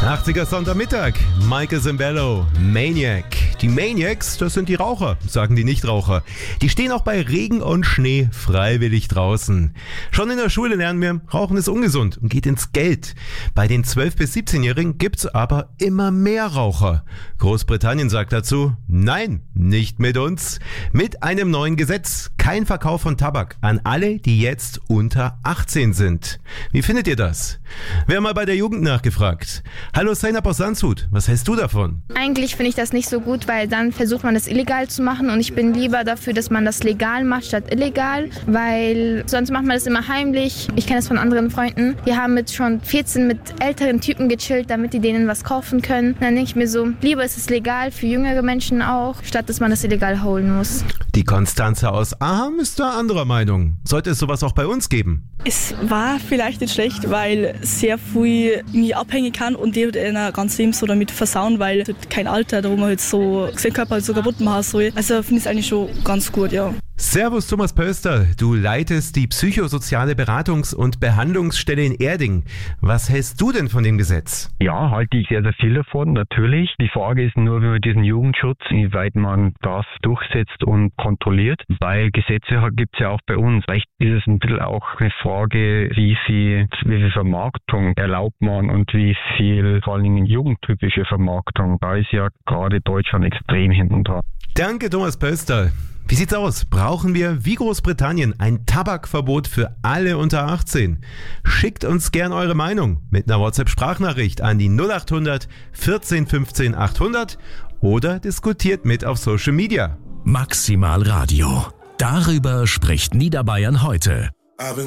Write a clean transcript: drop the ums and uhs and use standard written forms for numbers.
80er Sonntagmittag, Michael Sembello, Maniac. Die Maniacs, das sind die Raucher, sagen die Nichtraucher. Die stehen auch bei Regen und Schnee freiwillig draußen. Schon in der Schule lernen wir, Rauchen ist ungesund und geht ins Geld. Bei den 12- bis 17-Jährigen gibt's aber immer mehr Raucher. Großbritannien sagt dazu, nein, nicht mit uns. Mit einem neuen Gesetz, kein Verkauf von Tabak an alle, die jetzt unter 18 sind. Wie findet ihr das? Wir haben mal bei der Jugend nachgefragt. Hallo Zainab aus Landshut, was hältst du davon? Eigentlich finde ich das nicht so gut, weil dann versucht man das illegal zu machen und ich bin lieber dafür, dass man das legal macht statt illegal, weil sonst macht man das immer heimlich. Ich kenne das von anderen Freunden, die haben mit schon 14 mit älteren Typen gechillt, damit die denen was kaufen können. Und dann denke ich mir so, lieber ist es legal für jüngere Menschen auch, statt dass man das illegal holen muss. Die Konstanze aus Aham ist da anderer Meinung. Sollte es sowas auch bei uns geben? Es war vielleicht nicht schlecht, weil sehr viel irgendwie abhängen kann und die in ein ganzes Leben so damit versauen, weil kein Alter, da wo man halt so seinen Körper halt so kaputt machen soll. Also finde ich es eigentlich schon ganz gut, ja. Servus Thomas Pöster, du leitest die psychosoziale Beratungs- und Behandlungsstelle in Erding. Was hältst du denn von dem Gesetz? Ja, halte ich sehr, sehr viel davon, natürlich. Die Frage ist nur über diesen Jugendschutz, inwieweit man das durchsetzt und kontrolliert. Weil Gesetze gibt es ja auch bei uns. Vielleicht ist es ein bisschen auch eine Frage, wie viel Vermarktung erlaubt man und wie viel vor allen Dingen jugendtypische Vermarktung. Da ist ja gerade Deutschland extrem hinten dran. Danke Thomas Pöster. Wie sieht's aus? Brauchen wir wie Großbritannien ein Tabakverbot für alle unter 18? Schickt uns gern eure Meinung mit einer WhatsApp-Sprachnachricht an die 0800 14 15 800 oder diskutiert mit auf Social Media. Maximal Radio. Darüber spricht Niederbayern heute.